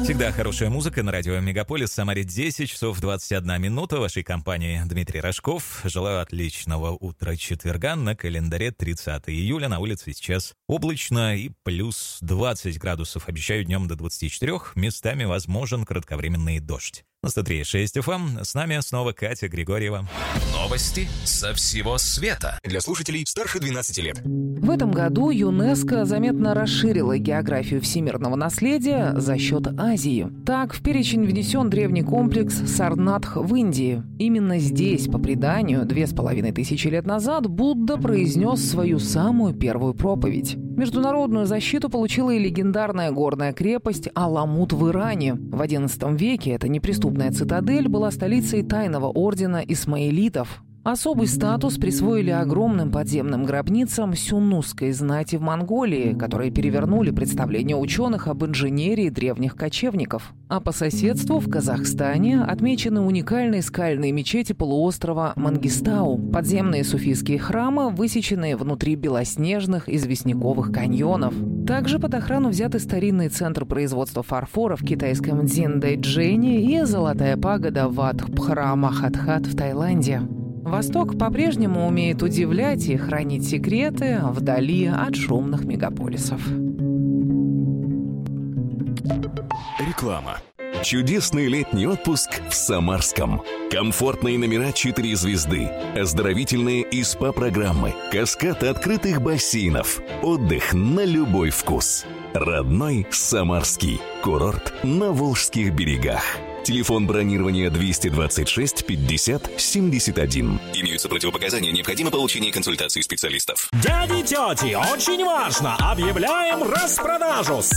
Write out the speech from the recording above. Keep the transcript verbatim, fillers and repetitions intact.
Всегда хорошая музыка на радио Мегаполис. В Самаре десять часов двадцать одна минута. В вашей компании Дмитрий Рожков. Желаю отличного утра четверга. На календаре тридцатое июля. На улице сейчас облачно и плюс двадцать градусов. Обещаю днем до двадцати четырёх. Местами возможен кратковременный дождь. На сто три и шесть эф эм. С нами снова Катя Григорьева. Новости со всего света. Для слушателей старше двенадцати лет. В этом году ЮНЕСКО заметно расширила географию всемирного наследия за счет Азии. Так, в перечень внесен древний комплекс Сарнатх в Индии. Именно здесь, по преданию, две с половиной тысячи лет назад Будда произнес свою самую первую проповедь. Международную защиту получила и легендарная горная крепость Аламут в Иране. В одиннадцатом веке эта неприступная цитадель была столицей тайного ордена исмаилитов. Особый статус присвоили огромным подземным гробницам сюннусской знати в Монголии, которые перевернули представление ученых об инженерии древних кочевников. А по соседству в Казахстане отмечены уникальные скальные мечети полуострова Мангистау, подземные суфийские храмы, высеченные внутри белоснежных известняковых каньонов. Также под охрану взяты старинный центр производства фарфора в китайском Дзиндэйчжэне и золотая пагода Ват-Пхра-Махатхат в Таиланде. Восток по-прежнему умеет удивлять и хранить секреты вдали от шумных мегаполисов. Реклама. Чудесный летний отпуск в Самарском. Комфортные номера четыре звезды, оздоровительные и СПА-программы, каскад открытых бассейнов, отдых на любой вкус. Родной Самарский. Курорт на Волжских берегах. Телефон бронирования двести двадцать шесть пятьдесят семьдесят один. Имеются противопоказания, необходимо получение консультации специалистов. Дяди, тети, очень важно! Объявляем распродажу!